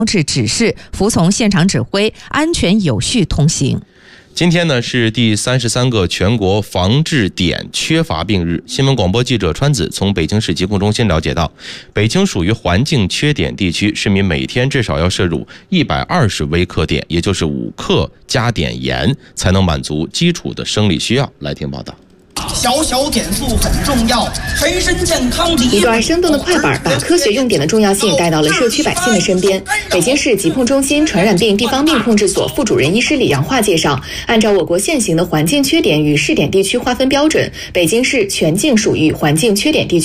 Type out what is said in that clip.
制指示，服从现场指挥，安全有序通行。 今天呢是第33个全国防治点缺乏病日。新闻广播记者川子从北京市疾控中心了解到，北京属于环境缺点地区，市民每天至少要摄入120微克碘，也就是5克加碘盐，才能满足基础的生理需要。来听报道。 小小碘素很重要，全身健康第一。 一段生动的快板，把科学用碘的重要性带到了社区百姓的身边。北京市疾控中心传染病地方病控制所副主任医师李阳化介绍，按照我国现行的环境缺点与试点地区划分标准，北京市全境属于环境缺点地区。